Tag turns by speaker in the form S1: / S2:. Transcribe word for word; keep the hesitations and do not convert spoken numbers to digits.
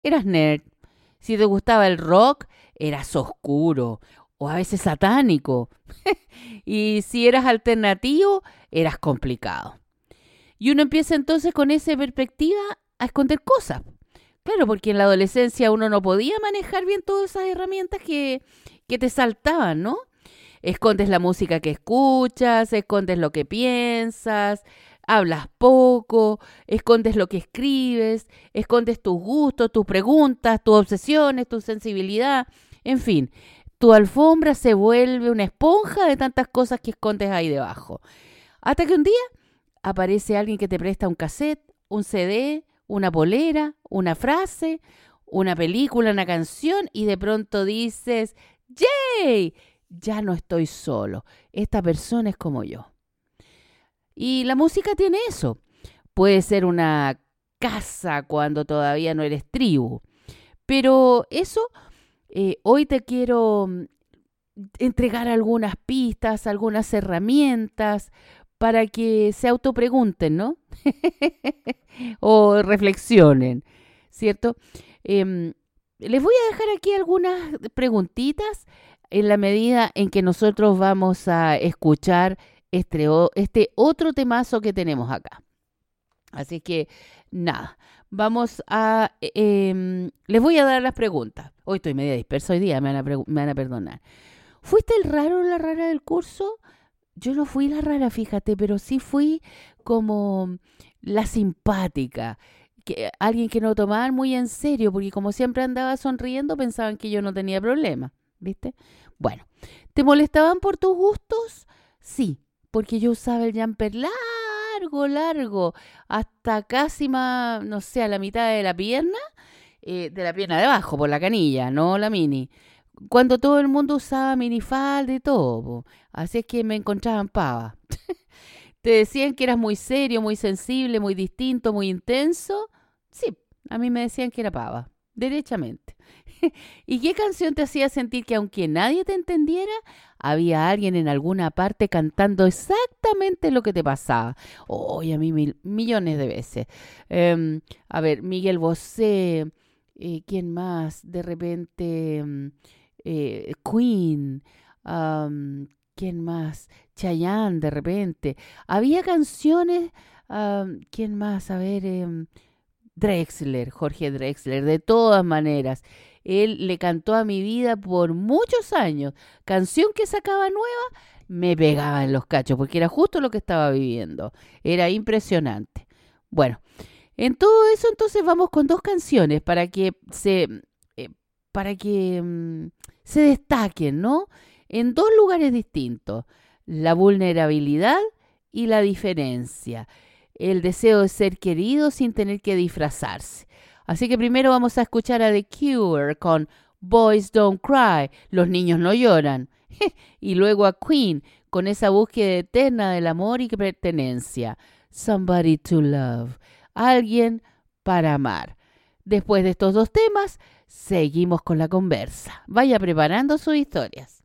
S1: eras nerd. Si te gustaba el rock, eras oscuro o a veces satánico. Y si eras alternativo, eras complicado. Y uno empieza entonces con esa perspectiva a esconder cosas. Claro, porque en la adolescencia uno no podía manejar bien todas esas herramientas que, que te saltaban, ¿no? Escondes la música que escuchas, escondes lo que piensas, hablas poco, escondes lo que escribes, escondes tus gustos, tus preguntas, tus obsesiones, tu sensibilidad, en fin, tu alfombra se vuelve una esponja de tantas cosas que escondes ahí debajo. Hasta que un día aparece alguien que te presta un cassette, un C D, una polera, una frase, una película, una canción y de pronto dices, ¡yay! Ya no estoy solo. Esta persona es como yo. Y la música tiene eso. Puede ser una casa cuando todavía no eres tribu. Pero eso, eh, hoy te quiero mm, entregar algunas pistas, algunas herramientas para que se autopregunten, ¿no? O reflexionen, ¿cierto? Em, les voy a dejar aquí algunas preguntitas en la medida en que nosotros vamos a escuchar este, o- este otro temazo que tenemos acá. Así que, nada, vamos a... eh, em, les voy a dar las preguntas. Hoy estoy media dispersa hoy día, me van a, pregu- me van a perdonar. ¿Fuiste el raro o la rara del curso? Yo no fui la rara, fíjate, pero sí fui como la simpática. Que, alguien que no tomaban muy en serio, porque como siempre andaba sonriendo, pensaban que yo no tenía problema, ¿viste? Bueno, ¿te molestaban por tus gustos? Sí, porque yo usaba el jumper largo, largo, hasta casi más, no sé, a la mitad de la pierna, eh, de la pierna de abajo, por la canilla, no la mini. Cuando todo el mundo usaba minifalda y todo, po. Así es que me encontraban pava. Te decían que eras muy serio, muy sensible, muy distinto, muy intenso. Sí, a mí me decían que era pava, derechamente. ¿Y qué canción te hacía sentir que aunque nadie te entendiera, había alguien en alguna parte cantando exactamente lo que te pasaba? Oye, a mí mil- millones de veces. Em, a ver, Miguel Bosé, eh, ¿quién más? De repente, em, eh, Queen, am, ¿quién más? Chayanne, de repente. Había canciones, am, ¿quién más? A ver, em, Drexler, Jorge Drexler, de todas maneras. Él le cantó a mi vida por muchos años. Canción que sacaba nueva, me pegaba en los cachos, porque era justo lo que estaba viviendo. Era impresionante. Bueno, en todo eso entonces vamos con dos canciones para que se, eh, para que mm, se destaquen, ¿no? En dos lugares distintos. La vulnerabilidad y la diferencia, el deseo de ser querido sin tener que disfrazarse. Así que primero vamos a escuchar a The Cure con Boys Don't Cry, los niños no lloran. Y luego a Queen con esa búsqueda eterna del amor y pertenencia. Somebody to Love, alguien para amar. Después de estos dos temas, seguimos con la conversa. Vaya preparando sus historias.